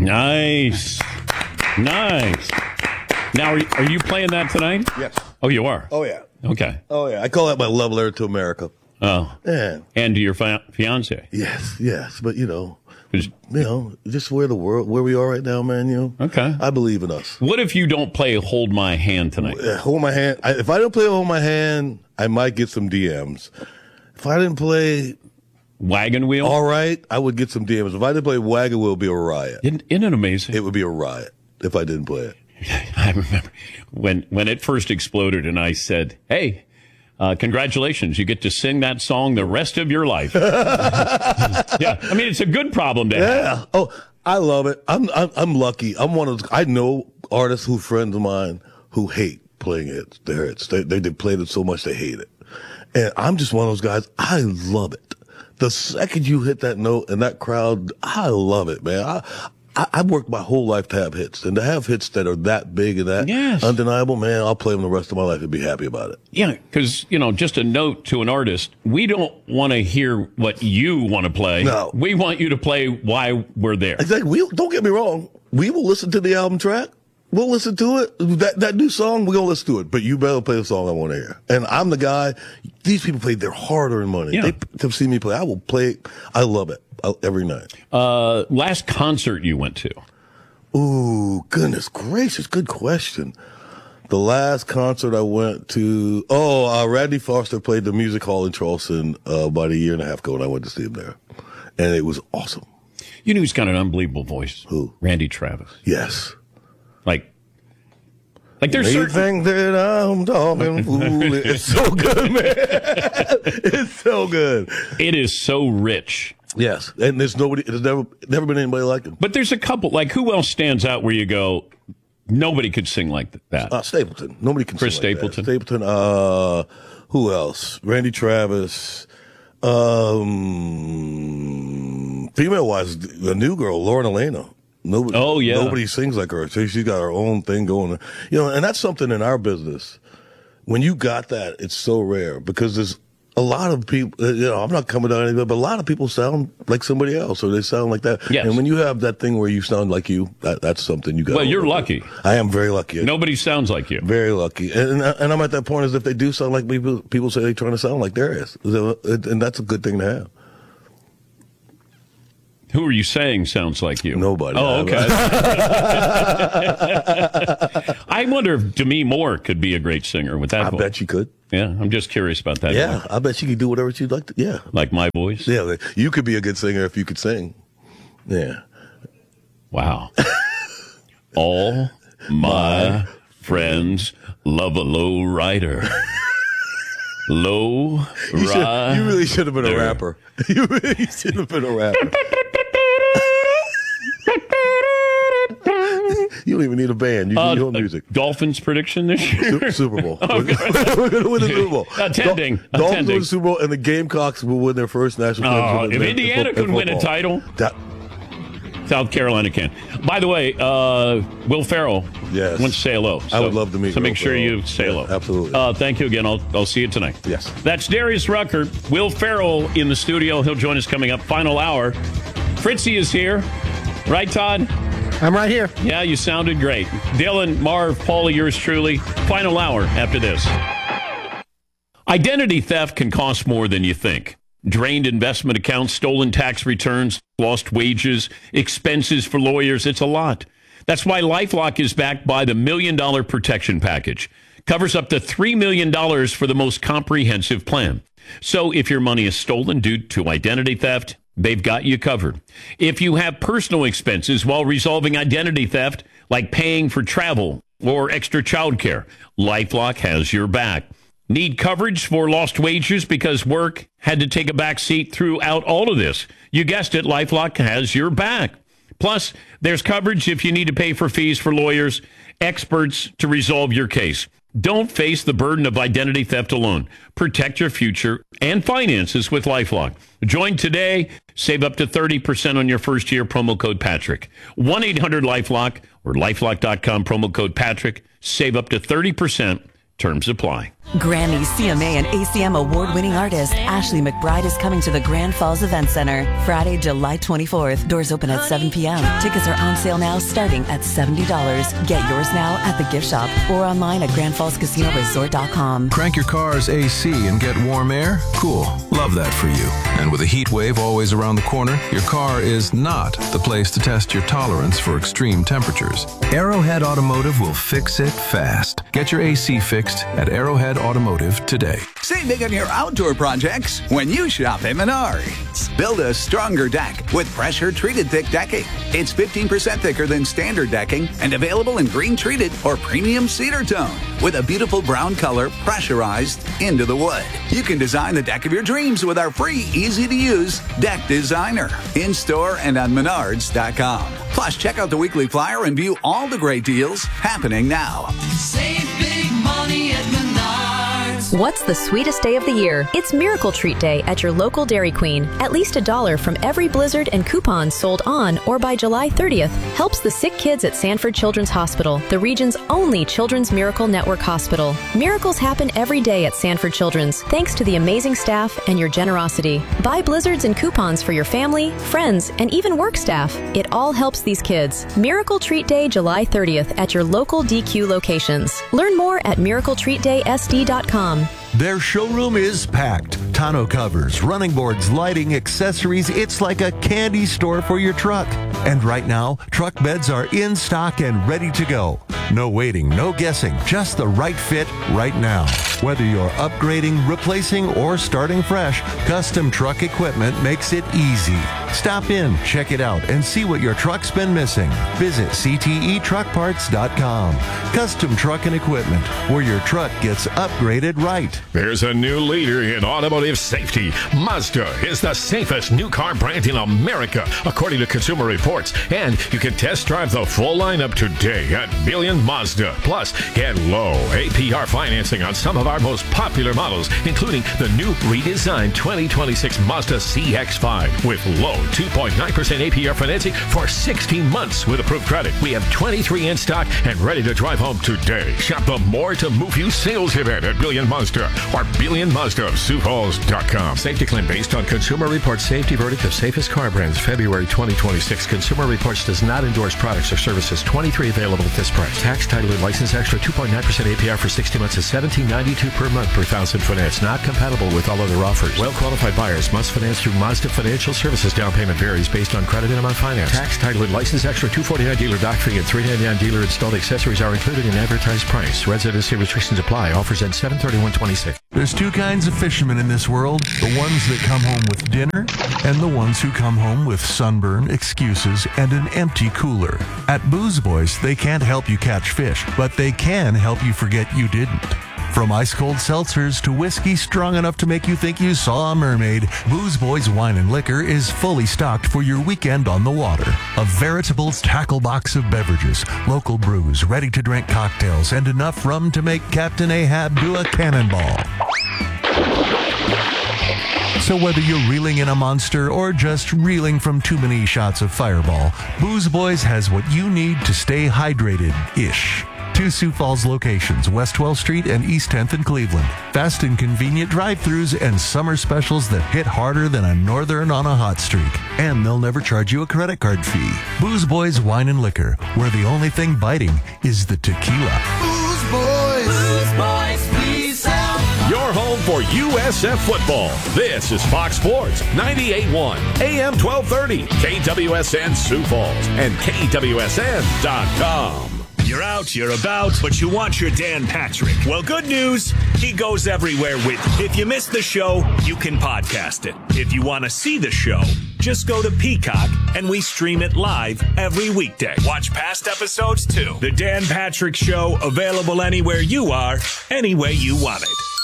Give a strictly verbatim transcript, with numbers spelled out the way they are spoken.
Nice. Nice. Now, are you, are you playing that tonight? Yes. Oh, you are? Oh, yeah. Okay. Oh, yeah. I call that my love letter to America. Oh. Yeah. And to your fi- fiance? Yes, yes. But, you know, Who's- you know, just where the world, where we are right now, man, you know. Okay. I believe in us. What if you don't play Hold My Hand tonight? Uh, Hold my hand. I, if I don't play Hold My Hand, I might get some D Ms. If I didn't play Wagon Wheel? All Right, I would get some D Ms. If I didn't play Wagon Wheel, it would be a riot. Isn't, isn't it amazing? It would be a riot if I didn't play it. I remember when when it first exploded, and I said, "Hey, uh, congratulations! You get to sing that song the rest of your life." Yeah, I mean it's a good problem to have. Yeah. Oh, I love it. I'm I'm, I'm lucky. I'm one of those. I know artists who friends of mine who hate playing it. Their hits. They they they played it so much they hate it, and I'm just one of those guys. I love it. The second you hit that note and that crowd, I love it, man. I, I, I've worked my whole life to have hits, and to have hits that are that big and that Yes. undeniable, man, I'll play them the rest of my life and be happy about it. Yeah, because, you know, just a note to an artist, we don't want to hear what you want to play. No. We want you to play why we're there. Exactly. We, don't get me wrong. We will listen to the album track. We'll listen to it. That that new song, we're going to listen to it. But you better play the song I want to hear. And I'm the guy. These people play their hard-earned money. Yeah. They to see me play. I will play. I love it I, every night. Uh, last concert you went to? Ooh, goodness gracious. Good question. The last concert I went to, oh, uh, Randy Foster played the Music Hall in Charleston uh, about a year and a half ago, and I went to see him there. And it was awesome. You know who's got an unbelievable voice? Who? Randy Travis. Yes. Like, like there's They certain... think that I'm talking fool. It's so good, man. It's so good. It is so rich. Yes, and there's nobody. There's never never been anybody like him. But there's a couple, like who else stands out where you go, nobody could sing like that? Uh, Stapleton. Nobody can. Chris sing like Stapleton. that. Stapleton. Uh, who else? Randy Travis. Um, female wise, the new girl, Lauren Elena. Nobody, Oh, yeah. Nobody sings like her. She, she's got her own thing going. You know, and that's something in our business. When you got that, it's so rare because there's a lot of people, you know, I'm not coming down anybody, but a lot of people sound like somebody else or they sound like that. Yes. And when you have that thing where you sound like you, that, that's something you got. Well, you're lucky. I am very lucky. Nobody sounds like you. Very lucky. And, and I'm at that point as if they do sound like people, people say they're trying to sound like theirs. And that's a good thing to have. Who are you saying sounds like you? Nobody. Oh, okay. I wonder if Demi Moore could be a great singer with that I voice. bet you could. Yeah, I'm just curious about that. Yeah, voice. I bet you could do whatever she'd like to. Yeah. Like my voice? Yeah, you could be a good singer if you could sing. Yeah. Wow. All my friends love a low rider. Low You, should, rider. you really should have been a rapper. You really should have been a rapper. You don't even need a band. You Uh, need your own music. Dolphins prediction this year? Su- Super Bowl. Oh, We're going to win the Super Bowl. Attending. Dol- Dolphins Attending. win the Super Bowl, and the Gamecocks will win their first national Oh, championship. if in- in Indiana fo- in could win a football. title, That, South Carolina can. By the way, uh, Will Ferrell Yes. wants to say hello. I would love to meet So Will make sure Ferrell. you say Yeah, hello. absolutely. Uh, thank you again. I'll, I'll see you tonight. Yes. That's Darius Rucker. Will Ferrell in the studio. He'll join us coming up. Final hour. Fritzy is here. Right, Todd? I'm right here. Yeah, you sounded great. Dylan, Marv, Paulie, yours truly. Final hour after this. Identity theft can cost more than you think. Drained investment accounts, stolen tax returns, lost wages, expenses for lawyers. It's a lot. That's why LifeLock is backed by the Million Dollar Protection Package. Covers up to three million dollars for the most comprehensive plan. So if your money is stolen due to identity theft, they've got you covered. If you have personal expenses while resolving identity theft, like paying for travel or extra childcare, LifeLock has your back. Need coverage for lost wages because work had to take a back seat throughout all of this? You guessed it, LifeLock has your back. Plus, there's coverage if you need to pay for fees for lawyers, experts to resolve your case. Don't face the burden of identity theft alone. Protect your future and finances with LifeLock. Join today. Save up to thirty percent on your first year. Promo code Patrick. one eight hundred LifeLock or lifelock dot com. Promo code Patrick. Save up to thirty percent. Terms apply. Grammy, C M A, and A C M award-winning artist Ashley McBryde is coming to the Grand Falls Event Center Friday, July twenty-fourth. Doors open at seven p.m. Tickets are on sale now starting at seventy dollars. Get yours now at the gift shop or online at grand falls casino resort dot com. Crank your car's A C and get warm air? Cool. Love that for you. And with a heat wave always around the corner, your car is not the place to test your tolerance for extreme temperatures. Arrowhead Automotive will fix it fast. Get your A C fixed at Arrowhead Automotive today. Save big on your outdoor projects when you shop at Menards. Build a stronger deck with pressure-treated thick decking. It's fifteen percent thicker than standard decking and available in green-treated or premium cedar tone with a beautiful brown color pressurized into the wood. You can design the deck of your dreams with our free, easy-to-use Deck Designer in-store and on menards dot com. Plus, check out the weekly flyer and view all the great deals happening now. Save big money at Menards. What's the sweetest day of the year? It's Miracle Treat Day at your local Dairy Queen. At least a dollar from every Blizzard and coupon sold on or by July thirtieth helps the sick kids at Sanford Children's Hospital, the region's only Children's Miracle Network hospital. Miracles happen every day at Sanford Children's, thanks to the amazing staff and your generosity. Buy Blizzards and coupons for your family, friends, and even work staff. It all helps these kids. Miracle Treat Day, July thirtieth at your local D Q locations. Learn more at miracle treat day s d dot com. Their showroom is packed. Tonneau covers, running boards, lighting, accessories. It's like a candy store for your truck. And right now, truck beds are in stock and ready to go. No waiting, no guessing, just the right fit right now. Whether you're upgrading, replacing, or starting fresh, Custom Truck Equipment makes it easy. Stop in, check it out, and see what your truck's been missing. Visit c t e truck parts dot com. Custom Truck and Equipment, where your truck gets upgraded right. There's a new leader in automotive safety. Mazda is the safest new car brand in America, according to Consumer Reports. And you can test drive the full lineup today at Billion Mazda. Plus, get low A P R financing on some of our most popular models, including the new redesigned twenty twenty-six Mazda C X five with low two point nine percent A P R financing for sixteen months with approved credit. We have twenty-three in stock and ready to drive home today. Shop the More to Move You sales event at Billion Mazda or Billion Mazda of Sioux Falls dot com. Safety claim based on Consumer Reports safety verdict of safest car brands, February twenty twenty-six. Consumer Reports does not endorse products or services. twenty-three available at this price. Tax, title, and license extra two point nine percent A P R for sixty months is seventeen ninety-two per month per thousand finance. Not compatible with all other offers. Well-qualified buyers must finance through Mazda Financial Services. Down payment varies based on credit and amount financed. Tax, title, and license extra two forty-nine dealer dock fee and three ninety-nine dealer installed accessories are included in advertised price. Residency restrictions apply. Offers end seven thirty-one twenty-six. There's two kinds of fishermen in this world. The ones that come home with dinner and the ones who come home with sunburn, excuses, and an empty cooler. At Booze Boys, they can't help you catch fish, but they can help you forget you didn't. From ice-cold seltzers to whiskey strong enough to make you think you saw a mermaid, Booze Boys Wine and Liquor is fully stocked for your weekend on the water. A veritable tackle box of beverages, local brews, ready-to-drink cocktails, and enough rum to make Captain Ahab do a cannonball. So whether you're reeling in a monster or just reeling from too many shots of Fireball, Booze Boys has what you need to stay hydrated-ish. Two Sioux Falls locations, West twelfth Street and East tenth in Cleveland. Fast and convenient drive-thrus and summer specials that hit harder than a northern on a hot streak. And they'll never charge you a credit card fee. Booze Boys Wine and Liquor, where the only thing biting is the tequila. Booze Boys. Booze Boys, please help. Your home for U S F football. This is Fox Sports ninety-eight point one, A M twelve thirty, K W S N Sioux Falls, and K W S N dot com. You're out, you're about, but you want your Dan Patrick. Well, good news, he goes everywhere with you. If you missed the show, you can podcast it. If you want to see the show, just go to Peacock and we stream it live every weekday. Watch past episodes too. The Dan Patrick Show, available anywhere you are, any way you want it.